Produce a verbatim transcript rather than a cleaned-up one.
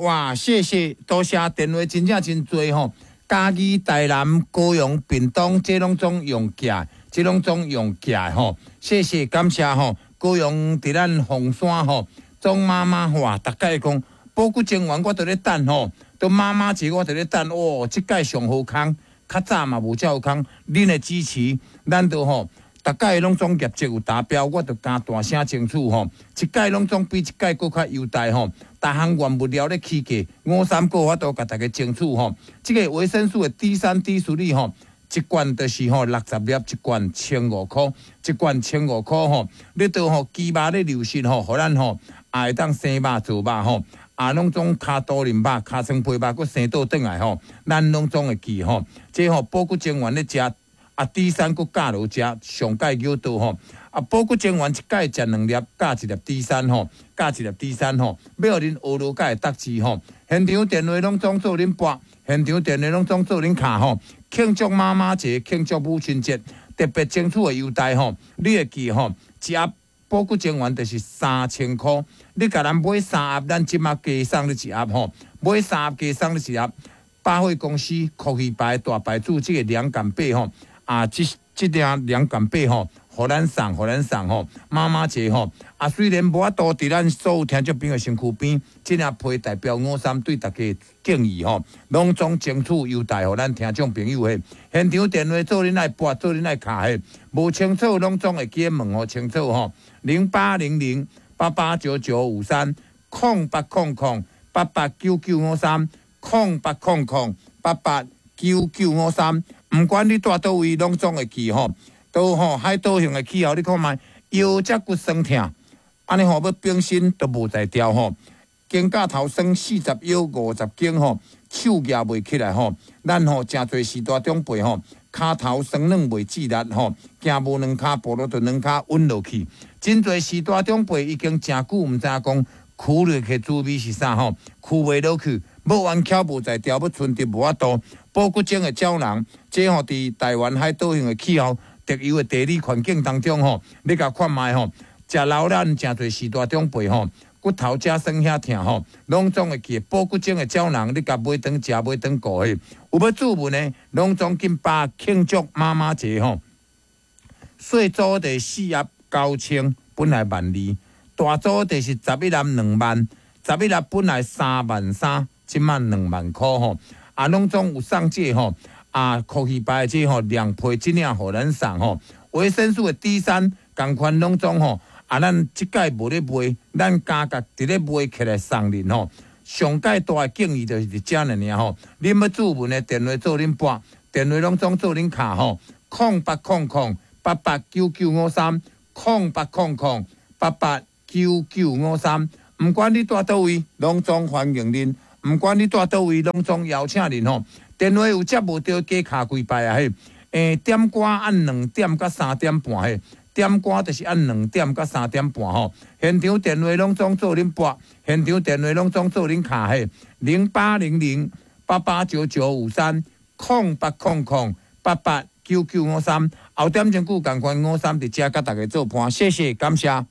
哇，谢谢，多谢电话真正真多吼。嘉义、台南、高雄、屏东，这拢总用寄，这拢总用寄吼。谢谢，感谢吼。高雄伫咱凤山吼，钟妈妈哇，大概讲宝骨精丸我伫咧等吼，都妈妈节我伫咧等，哇，即届上好康，较早嘛无遮好康，恁的支持，咱都吼。大概拢总业绩有达标，我就加大声争取吼。一届拢总比一届搁较优待吼。逐项原物料咧起价，五三个我都甲大家争取吼。即、這个维生素的 D 三 D 素粒吼，一罐就是吼六十粒，一罐千五箍，一罐千五箍吼。你都吼鸡肉咧流失吼，互咱吼也会当生肉做肉吼，啊拢总骹多林肉、骹生皮肉，搁生倒转来吼，咱拢总会记吼。即吼补骨精丸咧食。啊 ，D 三佮加落食，上届有到吼。啊，补骨精丸一届食两粒，加一粒 D 三吼，加一粒 D 三吼，要互恁学落届得志吼。现场电话拢总做恁拨，现场电话拢总做恁卡吼。庆祝妈妈节，庆祝母亲节，特别争取的优待吼。你会记吼，一盒补骨精丸就是三千箍。你甲咱买三盒，咱即马加送你一盒吼。买三盒加送你一盒。百货公司科技牌大牌子即个凉感被吼。啊，即即条凉感被吼，互咱送，互咱送吼。妈妈节吼，啊，虽然无法度伫咱所有听众朋友身躯边，即领批代表五三对大家敬意吼，拢总争取优待，互咱听众朋友嘿。现场电话做恁来拨，做恁来卡嘿，无清楚拢总会记问吼清楚吼。零八零零八八九九五三，空八空空八八九九五三，空八空空八八九九五三。毋管你住倒位，拢总会记吼。都吼海岛型的气候，你看卖腰脊骨酸痛，安尼吼要冰身都无在调吼。肩胛头酸四十腰五十斤吼，手举袂起来吼。咱吼真侪时大长辈吼，骹头酸软袂自力吼，行无两骹步落就两骹稳落去。真侪时大长辈已经真久毋知影讲跍落去滋味是啥吼，跍袂落去。要弯翘无在调，要伸直无法度。补骨精的胶囊，这吼伫台湾海岛型的气候、特有的地理环境当中吼，你甲看卖吼，食老咱真侪时大长辈吼，骨头遮酸遐痛吼，拢总会记补骨精的胶囊，你甲买当食买当顾嘿。有要注文呢，拢总紧把庆祝妈妈节吼。细组地四盒九千，本来万二；大组地是十一盒两万，十一盒本来三万三。即满两万箍吼，啊，拢总有送这吼，啊，科技牌这吼两批即领互咱送吼，维生素的 D 三共款拢总吼，啊，咱即届无咧卖，咱加价伫咧卖起来送恁吼。上届大的敬意就是伫遮尔尔吼，恁要注文的电话做恁拨，电话拢总做恁卡吼，空八空空八八九九五三，空八空空八八九九五三，毋管你住倒位，拢总欢迎恁。毋管你住倒位，拢总邀请恁吼。电话有接无着，加卡几摆啊嘿。诶，点歌按两点到三点半嘿，点歌就是按两点到三点半吼。现场电话拢总做恁拨，现场电话拢总做恁卡嘿。零八零零八八九九五三，空八空空八八九九五三。后点钟久共款五三伫遮甲大家做伴，谢谢感谢。